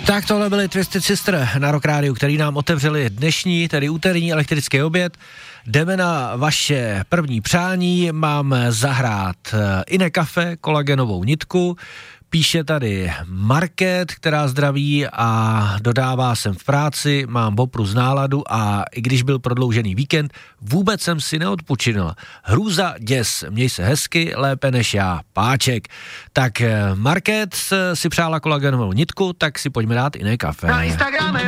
Tak tohle byly Twisted Sister na Rock Rádiu, který nám otevřeli dnešní, tedy úterní elektrický oběd. Jdeme na vaše první přání, mám zahrát Ine Café, kolagenovou nitku. Píše tady Market, která zdraví a dodává jsem v práci, mám oprus náladu a i když byl prodloužený víkend, vůbec jsem si neodpočinul. Hrůza, děs, měj se hezky, lépe než já, Páček. Tak Market si přála kolagenovou nitku, tak si pojďme dát Ine Café. Na Instagrame